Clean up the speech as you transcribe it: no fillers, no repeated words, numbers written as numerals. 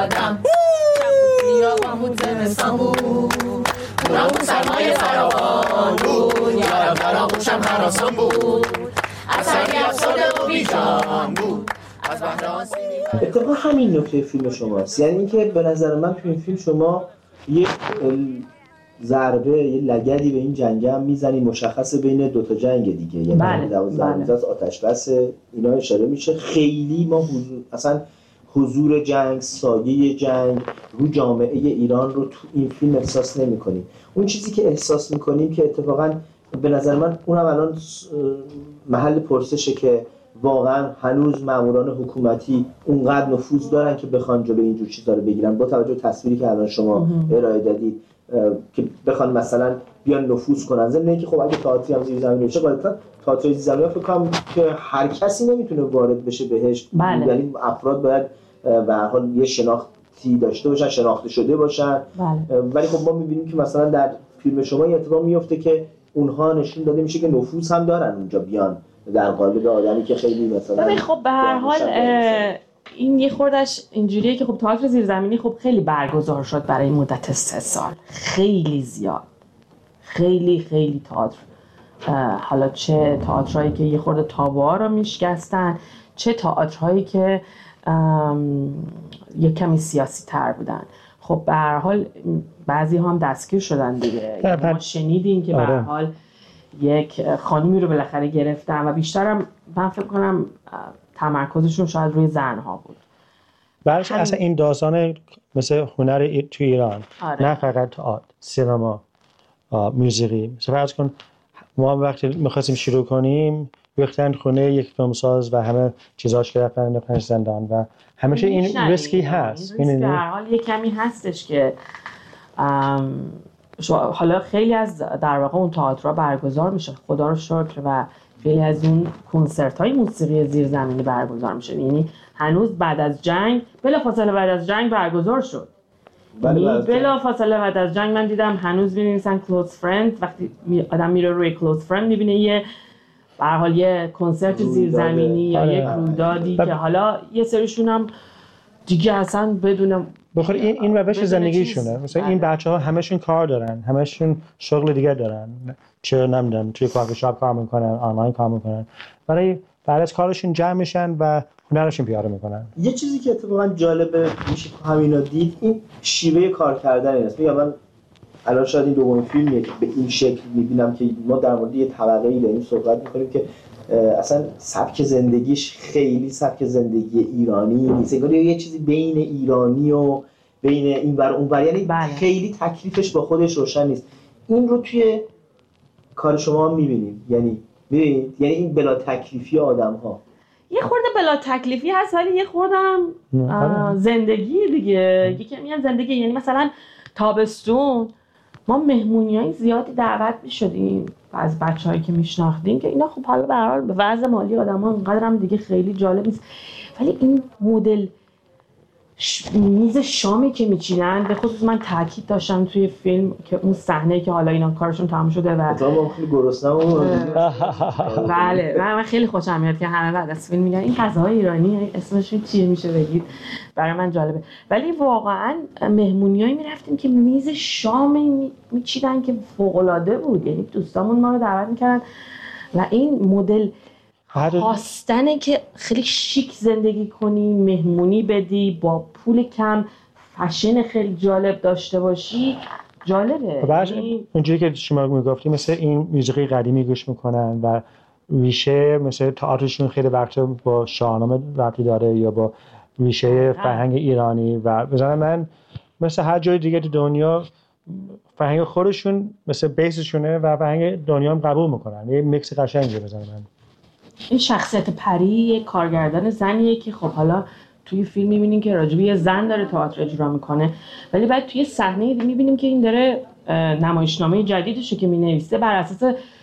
بود زمستان بود اون سرمایه فراوان بود یارم در آغوشم هراسان بود اثری افسرده و بیجان بود از بهران سیمی. اتفاقا همین نکته فیلم شماست، یعنی اینکه به نظر من تو این فیلم شما یک ضربه، یه لگدی به این جنگ هم میزنی مشخصه بین دوتا جنگ دیگه، یعنی 12 از آتش بس اینا اشاره میشه. خیلی ما اصلا حضور جنگ، سایه جنگ رو جامعه ایران رو تو این فیلم احساس نمی کنیم. اون چیزی که احساس میکنیم که اتفاقا به نظر من اونم الان محل پرسشه که واقعا هنوز ماموران حکومتی اونقدر نفوذ دارن که بخوان جلوی اینجور چیزا رو بگیرن، با توجه به تصویری که الان شما ارائه دادید که بخوان مثلا بیان نفوذ کنن. ضمن اینکه خب اگه تئاتری هم زیر زمین بشه، غالبا تئاتر زیر زمین فکر کنم که هر کسی نمیتونه وارد بشه بهش، یعنی افراد باید به هر حال یه شناختی داشته باشن، شناخته شده باشن. ولی خب ما می‌بینیم که مثلا در فیلم شما این اتفاق میفته که اونها نشون داده میشه که نفوذ هم دارن اونجا بیان در قالب آدمی که خیلی مثلا خب به هر حال این یه خوردش اینجوریه که خب تئاتر زیرزمینی خب خیلی برگزار شد برای مدت 3 سال، خیلی زیاد، خیلی تئاتر، حالا چه تئاترایی که یه خورده تابوها رو میشکستن، چه تئاترهایی که یه کمی سیاسی تر بودن. خب به هر حال بعضی هم دستگیر شدن دیگه. ما شنیدیم که به هر حال یک خانمی رو بالاخره گرفتن و بیشترم من فکر کنم تمرکزشون شاید روی زنها بود. برش اصلا این داستان مثل هنر تو ایران، نه فقط تئاتر، سینما، موسیقی. مثلا فرض کن ما وقتی می‌خواستیم شروع کنیم ریختن خونه یک فیلمساز و همه چیزاش گرفتن زندان و همیشه این ریسکی هست. این در حال یک کمی هستش که حالا خیلی از در واقع اون تئاترها برگزار میشه، خدا رو شکر، و خیلی از اون کنسرت‌های موسیقی زیرزمینی برگزار میشه. یعنی هنوز بعد از جنگ، بلافاصله بعد از جنگ برگزار شد. بلافاصله بعد از جنگ من دیدم هنوز می‌نویسن کلوز فرند. وقتی آدم میره روی کلوز فرند می‌بینه یه به هر حال یه کنسرت زیرزمینی یا یک رویدادی که حالا یه سریشون هم دیگه اصلا بدون بخاطر این روش زندگیشونه. مثلا این بچه‌ها همشون کار دارن، همشون شغل دیگه دارن، چه نمیدونم توی کافی شاپ کار میکنن، آنلاین کار میکنن، برای بعد از کارشون جمع میشن و هنرشون پیاده میکنن. یه چیزی که اتفاقا جالبه میشه همینا دید، این شیوه کار کردن است. میگم من الان شاید این دومین فیلمیه که به این شکل میبینم که ما در مورد یه طبقه‌ای داریم صحبت میکنیم که اصلا سبک زندگیش خیلی سبک زندگی ایرانی نیست، یه چیزی بین ایرانی و بین این ور اون ور، یعنی خیلی تکلیفش با خودش روشن نیست. این رو توی کار شما هم میبینیم، یعنی ببینید، یعنی این بلا تکلیفی آدم‌ها یه خورده بلا تکلیفی هست، ولی یه خورده هم زندگی دیگه، یه کمی هم زندگی. یعنی مثلا تابستون ما مهمونیای زیادی دعوت می‌شدیم از بچه‌هایی که میشناختیم که اینا خب حالا به هر حال به وضع مالی آدم‌ها اونقدر هم دیگه خیلی جالب نیست، ولی این مدل میز شامی که میچینن، به خصوص من تاکید داشتم توی فیلم که اون صحنه که حالا اینا کارشون تمام شده و ما خیلی گرسنه‌ام. بله من خیلی خوشم میاد که همه بعد از فیلم میگن این غذاهای ایرانی اسمش چیه میشه بگید، برای من جالبه. ولی واقعا مهمونیایی میرفتیم که میز شام میچیدن که فوق‌العاده بود، یعنی دوستامون ما رو دعوت میکردن و این مدل خواستنه که خیلی شیک زندگی کنی، مهمونی بدی، با پول کم فشن خیلی جالب داشته باشی، جالبه. اونجوری که شما میگفتی مثل این موسیقی قدیمی گوش میکنن و ریشه مثل تئاترشون خیلی وقتا با شاهنامه ربطی داره یا با ریشه فرهنگ ایرانی و بزنم من مثل هر جای دیگه تو دنیا فرهنگ خودشون مثل بیسشونه و فرهنگ دنیا هم قبول میکنن. یه میکس قشنگه بزنم من. این شخصیت پری یک کارگردان زنیه که خب حالا توی فیلم می‌بینیم که راجبی یه زن داره تئاتر اجرا میکنه، ولی بعد توی صحنه می‌بینیم که این داره نمایشنامه جدیدشه که می‌نویسه بر اساس